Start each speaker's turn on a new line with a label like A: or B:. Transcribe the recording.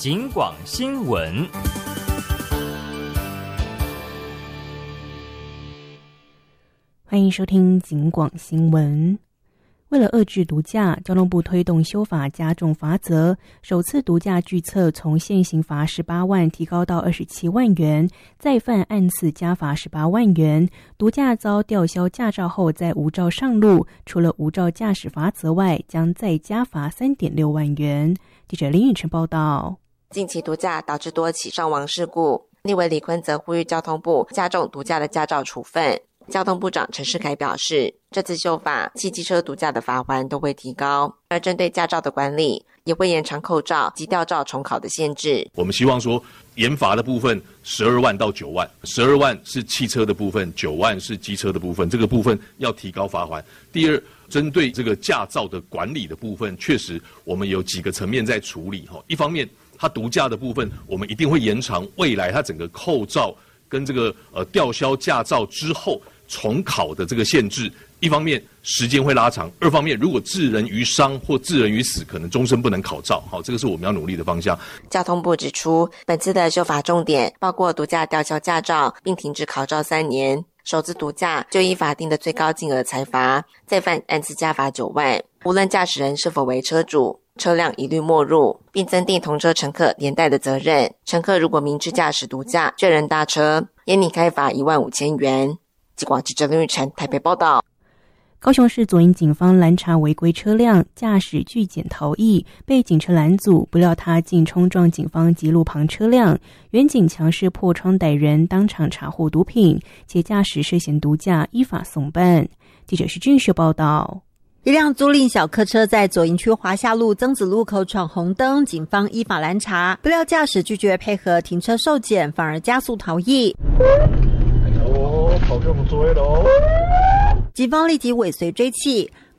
A: 警广新闻。
B: 欢迎收听警广新闻。为了遏制毒驾，交通部推动修法加重罚则，首次毒驾拒测从现行罚18万提高到27万元，再犯按次加罚18万元。毒驾遭吊销驾照后再无照上路，除了无照驾驶罚则外，将再加罚3.6万元。记者林宇晨报道。
C: 近期毒驾导致多起伤亡事故，立委李坤则呼吁交通部加重毒驾的驾照处分。交通部长陈世凯表示，这次修法，汽机车毒驾的罚锾都会提高，而针对驾照的管理，也会延长扣照及吊照重考的限制。
D: 我们希望说，严罚的部分12万到9万，12万是汽车的部分，9万是机车的部分，这个部分要提高罚锾。第二，针对这个驾照的管理的部分，确实我们有几个层面在处理。一方面，它毒驾的部分，我们一定会延长未来它整个扣照跟这个吊销驾照之后重考的这个限制，一方面时间会拉长，二方面如果致人于伤或致人于死，可能终身不能考照。好，这个是我们要努力的方向。
C: 交通部指出，本次的修法重点包括毒驾吊销驾照并停止考照3年，首次毒驾就依法定的最高金额裁罚，再犯按次加罚9万，无论驾驶人是否为车主，车辆一律没入，并增订同车乘客连带的责任。乘客如果明知驾驶毒驾却仍搭车，严拟开罚15000元。警广记者林玉成台北报道。
B: 高雄市左营警方拦查违规车辆，驾驶拒检逃逸，被警车拦阻，不料他竟冲撞警方及路旁车辆，员警强势破窗逮人，当场查获毒品，且驾驶涉嫌毒驾，依法送办。记者徐俊秀报道。
E: 一辆租赁小客车在左营区华夏路曾子路口闯红灯，警方依法拦查，不料驾驶拒绝配合停车受检，反而加速逃逸。跑给我们追了，警方立即尾随追缉。